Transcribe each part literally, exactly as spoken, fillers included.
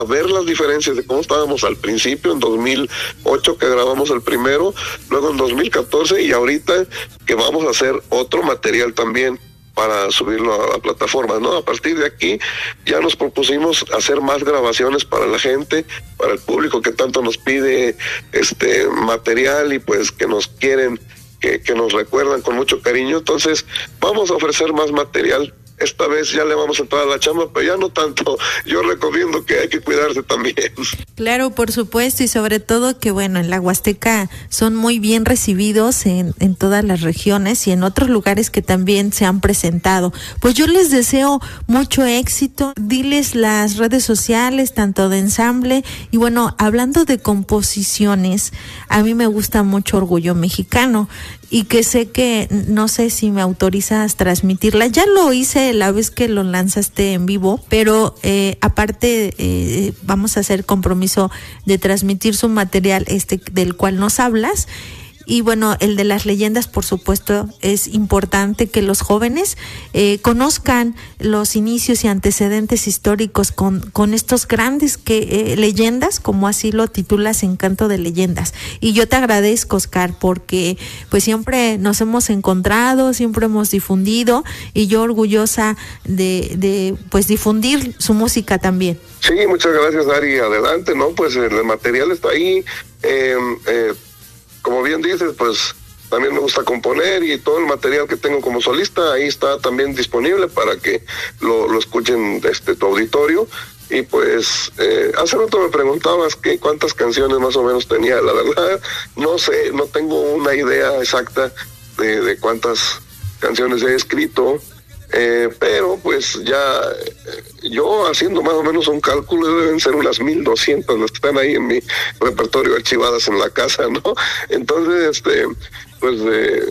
ver las diferencias de cómo estábamos al principio, en dos mil ocho que grabamos el primero, luego en dos mil catorce y ahorita que vamos a hacer otro material también para subirlo a la plataforma, ¿no? A partir de aquí ya nos propusimos hacer más grabaciones para la gente, para el público que tanto nos pide este material y pues que nos quieren, que, que nos recuerdan con mucho cariño. Entonces vamos a ofrecer más material. Esta vez ya le vamos a entrar a la chamba, pero ya no tanto. Yo recomiendo que hay que cuidarse también. Claro, por supuesto, y sobre todo que, bueno, en la Huasteca son muy bien recibidos en, en todas las regiones y en otros lugares que también se han presentado. Pues yo les deseo mucho éxito. Diles las redes sociales, tanto de ensamble, y bueno, hablando de composiciones, a mí me gusta mucho Orgullo Mexicano, y que sé que, no sé si me autorizas transmitirla. Ya lo hice la vez que lo lanzaste en vivo, pero eh, aparte eh, vamos a hacer compromiso de transmitir su material este del cual nos hablas. Y bueno, el de las leyendas, por supuesto, es importante que los jóvenes eh, conozcan los inicios y antecedentes históricos con, con estos grandes que eh, leyendas, como así lo titulas, Encanto de Leyendas. Y yo te agradezco, Oscar, porque pues siempre nos hemos encontrado, siempre hemos difundido, y yo orgullosa de, de pues difundir su música también. Sí, muchas gracias, Ari. Adelante, ¿no? Pues el material está ahí. Eh, eh, Como bien dices, pues también me gusta componer y todo el material que tengo como solista ahí está también disponible para que lo, lo escuchen este tu auditorio. Y pues eh, hace rato me preguntabas que cuántas canciones más o menos tenía. La verdad no sé, no tengo una idea exacta de, de cuántas canciones he escrito. Eh, pero pues ya eh, yo haciendo más o menos un cálculo deben ser unas mil doscientas las que están ahí en mi repertorio archivadas en la casa, ¿no? Entonces, este, pues eh,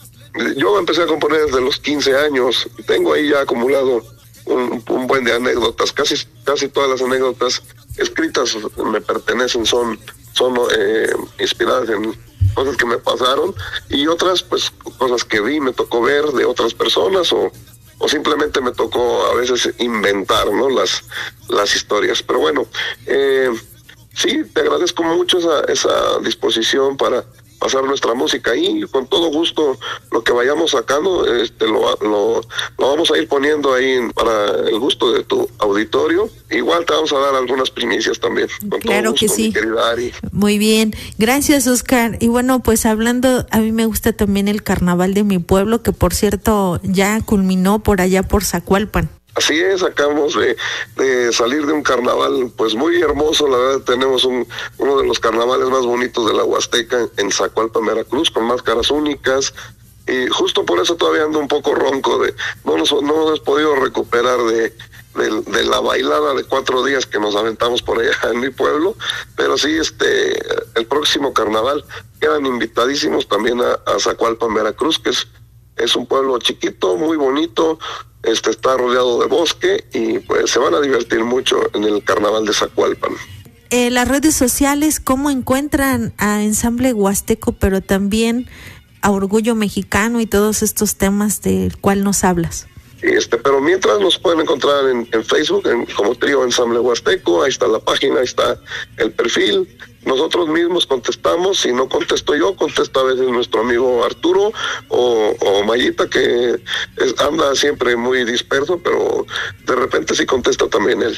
yo empecé a componer desde los quince años, tengo ahí ya acumulado un, un buen de anécdotas, casi casi todas las anécdotas escritas me pertenecen, son, son eh, inspiradas en cosas que me pasaron y otras pues cosas que vi, me tocó ver de otras personas o o simplemente me tocó a veces inventar, ¿no? Las, las historias. Pero bueno, eh, sí, te agradezco mucho esa, esa disposición para pasar nuestra música ahí, y con todo gusto lo que vayamos sacando, este, lo, lo, lo vamos a ir poniendo ahí para el gusto de tu auditorio. Igual te vamos a dar algunas primicias también. Con claro todo gusto, que sí. Mi querida Ari. Muy bien, gracias, Oscar. Y bueno, pues hablando, a mí me gusta también el carnaval de mi pueblo, que por cierto ya culminó por allá por Zacualpan. Así es, acabamos de, de salir de un carnaval pues muy hermoso, la verdad tenemos un uno de los carnavales más bonitos de la Huasteca en Zacualpan, Veracruz, con máscaras únicas, y justo por eso todavía ando un poco ronco, de no nos, no hemos podido recuperar de, de, de la bailada de cuatro días que nos aventamos por allá en mi pueblo, pero sí, este el próximo carnaval quedan invitadísimos también a, a Zacualpan, Veracruz, que es, es un pueblo chiquito, muy bonito. Este está rodeado de bosque y pues se van a divertir mucho en el carnaval de Zacualpan. Eh, las redes sociales, ¿cómo encuentran a Ensamble Huasteco, pero también a Orgullo Mexicano y todos estos temas del cual nos hablas? Este, pero mientras nos pueden encontrar en, en Facebook en, como Trío Ensamble Huasteco, ahí está la página, ahí está el perfil. Nosotros mismos contestamos, si no contesto yo, contesta a veces nuestro amigo Arturo o, o Mayita, que es, anda siempre muy disperso, pero de repente sí contesta también él.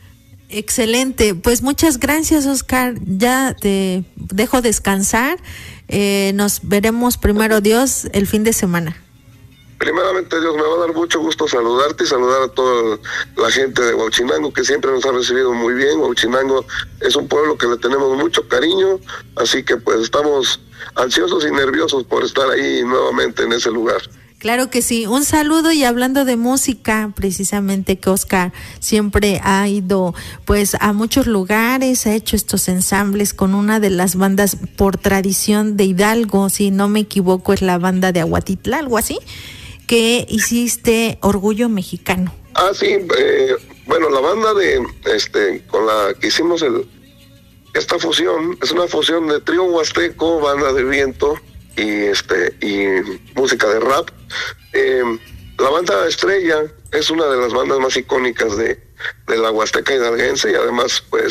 Excelente, pues muchas gracias, Oscar, ya te dejo descansar, eh, nos veremos primero Dios el fin de semana. Primeramente Dios, me va a dar mucho gusto saludarte y saludar a toda la gente de Huachinango, que siempre nos ha recibido muy bien. Huachinango es un pueblo que le tenemos mucho cariño, así que pues estamos ansiosos y nerviosos por estar ahí nuevamente en ese lugar. Claro que sí, un saludo. Y hablando de música, precisamente que Oscar siempre ha ido pues a muchos lugares, ha hecho estos ensambles con una de las bandas por tradición de Hidalgo, si no me equivoco es la banda de Aguatitla, algo así, que hiciste Orgullo Mexicano. Ah, sí, eh, bueno, la banda de, este, con la que hicimos el, esta fusión, es una fusión de trío huasteco, banda de viento y este y música de rap. Eh, la banda Estrella es una de las bandas más icónicas de, de la Huasteca hidalguense, y además pues